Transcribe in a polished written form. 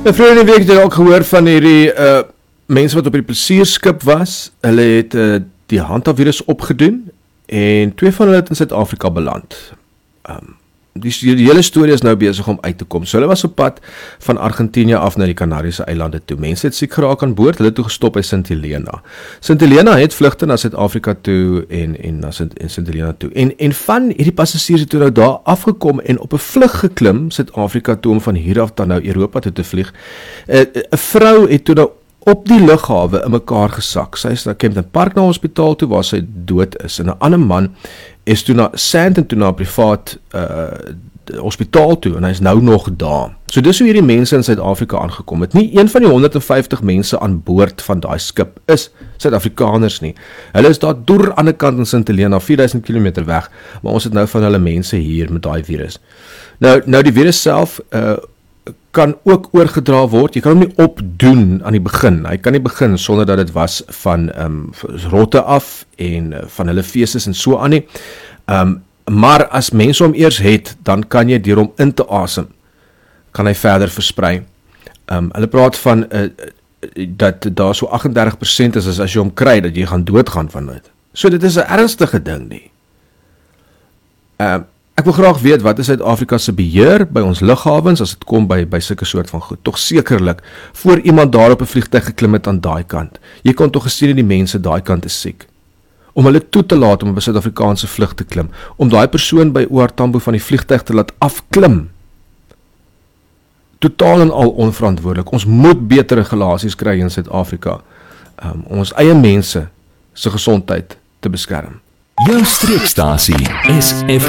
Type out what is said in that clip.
Vroeger in die week het jy ook gehoor van hierdie mense wat op die plesierskip was. Hulle het die Hanta-virus opgedoen en 2 van hulle het in Suid-Afrika beland. Die hele storie is nou besig om uit te kom. So hulle was op pad van Argentinië af na die Kanariese eilande toe. Mense het siek geraak aan boord, hulle toe gestop by Sint Helena. Sint Helena het vlugte na Suid-Afrika toe en na Sint Helena toe. En van hierdie passasiers het toe nou daar afgekom en op 'n vlug geklim Suid-Afrika toe om van hier af dan nou Europa toe te vlieg. 'n Vrou het toe nou op die lughawe in mekaar gesak. Sy is na Kempton Park na hospitaal toe waar sy dood is. En 'n ander man is toe na Sandton toe na 'n privaat hospitaal toe en hy is nou nog daar. So dis hoe hierdie mense in Suid-Afrika aangekom het. Nie een van die 150 mense aan boord van daai skip is Suid-Afrikaners nie. Hulle is daar deur aan die ander kant in Sint Helena, 4000 km weg, maar ons het nou van hulle mense hier met daai virus. Nou die virus self kan ook oorgedra word. Jy kan hom nie opdoen aan die begin. Hy kan nie begin sonder dat dit was van rotte af en van hulle feestes en so aan nie. Maar as mense hom eers het, dan kan jy deur hom in te asem, kan hy verder versprei. Hulle praat van dat daar so 38% is as jy hom kry, dat jy gaan doodgaan van dit. So dit is 'n ernstige ding nie. Ek wil graag weet, wat is Suid-Afrika se beheer by ons lughawens as dit kom by sulke soort van goed? Tog sekerlik, voor iemand daar op 'n vliegtuig geklim het aan daai kant. Jy kon tog gesien die mense daai kant is siek. Om hulle toe te laat om op 'n Suid-Afrikaanse vlug te klim, om daai persoon by OR Tambo van die vliegtuig te laat afklim. Totaal en al onverantwoordelik. Ons moet beter regulasies kry in Suid-Afrika om ons eie mense se gesondheid te beskerm. Jou streekstasie is